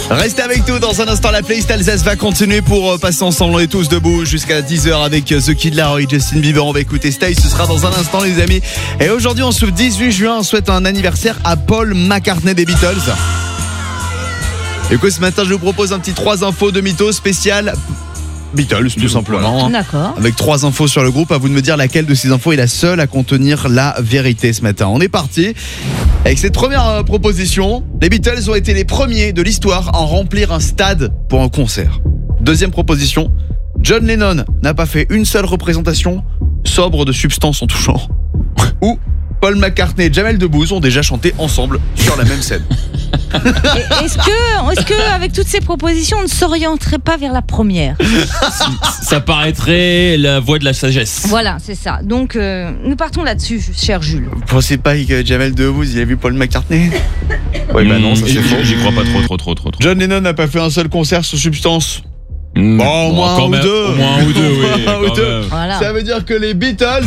Restez avec nous dans un instant. La playlist Alsace va continuer pour passer ensemble. On est tous debout jusqu'à 10h avec The Kid Laroi, Justin Bieber. On va écouter Stay. Ce sera dans un instant, les amis. Et aujourd'hui, on se 18 juin, on souhaite un anniversaire à Paul McCartney des Beatles. Et que ce matin, je vous propose un petit 3 infos de mythos spécial Beatles, tout simplement. Hein. D'accord. Avec 3 infos sur le groupe. À vous de me dire laquelle de ces infos est la seule à contenir la vérité ce matin. On est parti. Avec cette première proposition, les Beatles ont été les premiers de l'histoire à en remplir un stade pour un concert. Deuxième proposition, John Lennon n'a pas fait une seule représentation sobre de substance en touchant. Ou Paul McCartney et Jamel Debbouze ont déjà chanté ensemble sur la même scène. Est-ce que avec toutes ces propositions, on ne s'orienterait pas vers la première ? Ça paraîtrait la voie de la sagesse. Voilà, c'est ça. Donc, nous partons là-dessus, cher Jules. Vous pensez pas que Jamel Debbouze il a vu Paul McCartney ? Oui, bah non, ça c'est faux. J'y crois pas trop. John Lennon n'a pas fait un seul concert sur substance. Bon, au moins quand un ou même, deux. Au moins un ou deux, oui. Un ou quand deux. même. Voilà. Ça veut dire que les Beatles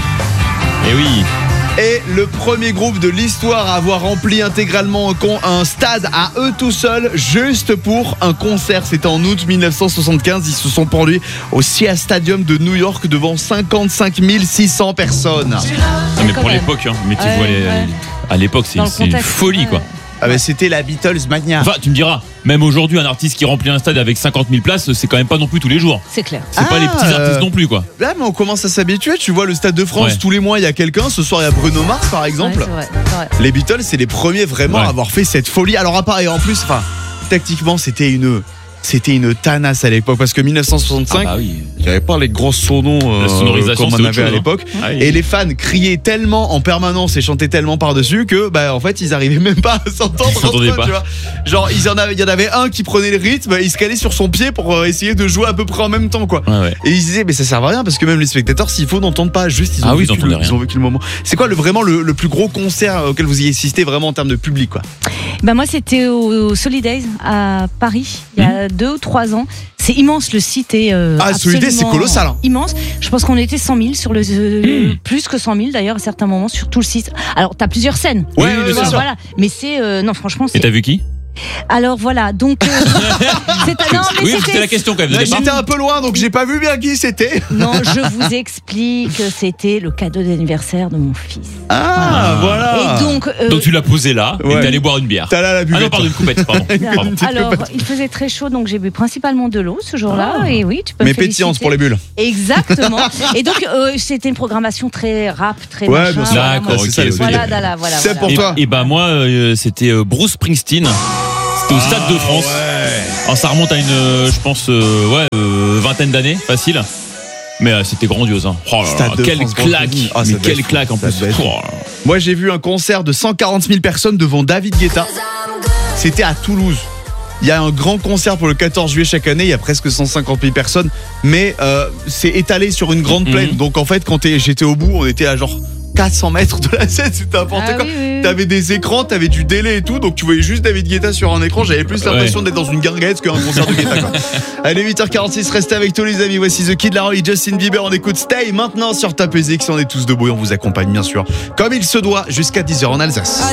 Et oui. est le premier groupe de l'histoire à avoir rempli intégralement un stade à eux tout seuls, juste pour un concert. C'était en août 1975. Ils se sont produits au Shea Stadium de New York devant 55 600 personnes. Non, mais quand pour même. l'époque, hein. Mais tu vois, Ouais. à l'époque, c'est Dans le une contexte, folie, quoi. Ah bah c'était la Beatles mania. Enfin, tu me diras, même aujourd'hui, un artiste qui remplit un stade avec 50 000 places, c'est quand même pas non plus tous les jours. C'est clair. C'est pas les petits artistes non plus, quoi. Là, mais on commence à s'habituer. Tu vois, le Stade de France, Ouais. tous les mois, il y a quelqu'un. Ce soir, il y a Bruno Mars, par exemple. Ouais, c'est vrai. Les Beatles, c'est les premiers vraiment Ouais. à avoir fait cette folie. Alors, à part, et en plus, tactiquement, c'était une tanasse à l'époque. Parce que 1965, Ah bah oui. il n'y avait pas les gros sonos La sonorisation, comme on c'est avait autre à chose, l'époque. hein. Ah oui. Et les fans criaient tellement en permanence et chantaient tellement par-dessus que, en fait, ils arrivaient même pas à s'entendre. Ils s'entendaient entre eux, pas. tu vois. Genre, il y en avait un qui prenait le rythme, il se calait sur son pied pour essayer de jouer à peu près en même temps, quoi. Ouais. Et ils disaient, mais ça sert à rien parce que même les spectateurs, s'il faut, n'entendent pas. Juste, ils ont, Ah oui, vécu, ils n'entendaient ils ont vécu le moment. C'est quoi vraiment le plus gros concert auquel vous y assistez vraiment en termes de public, quoi? Bah moi, c'était au Solidays à Paris, il y a 2 ou 3 ans. C'est immense, le site est Solidays, c'est colossal, hein. Immense. Je pense qu'on était 100 000 sur le plus que 100 000 d'ailleurs à certains moments sur tout le site. Alors t'as plusieurs scènes. Ouais, bien sûr. Voilà. Mais c'est non franchement Et c'est. t'as vu qui? Alors voilà donc Oui, c'était la question quand même de Ouais, départ. j'étais un peu loin, donc j'ai pas vu bien qui c'était. non je vous explique c'était le cadeau d'anniversaire de mon fils. Voilà. Et donc tu l'as posé là et Ouais. t'es allé boire une bière. T'as là la Ah buvette. non, pardon, une coupette, pardon. Pardon. alors il faisait très chaud donc j'ai bu principalement de l'eau ce jour-là et oui tu peux Mais me féliciter. pétillante pour les bulles. Exactement. Et donc c'était une programmation très rap, très Ouais, machin. bien sûr. Voilà, D'accord, moi, ok, c'est ça, ok. Voilà. C'est pour Et, toi. et bah moi, c'était Bruce Springsteen. C'était au Stade de France. Alors ça remonte à une, je pense, vingtaine d'années, facile. Mais c'était grandiose. Hein. Oh là là, Stade de quelle France, claque. ah, ça Mais doit quelle être fou. claque en Ça plus. doit être Oh fou. là là. Moi, j'ai vu un concert de 140 000 personnes devant David Guetta. C'était à Toulouse. Il y a un grand concert pour le 14 juillet chaque année. Il y a presque 150 000 personnes. Mais c'est étalé sur une grande plaine. Donc en fait, quand j'étais au bout, on était à genre 400 mètres de la scène. C'était n'importe Ah quoi. oui, oui. T'avais des écrans, t'avais du délai et tout. Donc tu voyais juste David Guetta sur un écran. J'avais plus l'impression d'être dans une guinguette qu'un concert de Guetta, quoi. Allez, 8h46, restez avec tous les amis. Voici The Kid Laroi, Justin Bieber. On écoute Stay maintenant sur Top Music. Si on est tous debout, on vous accompagne bien sûr comme il se doit jusqu'à 10h en Alsace.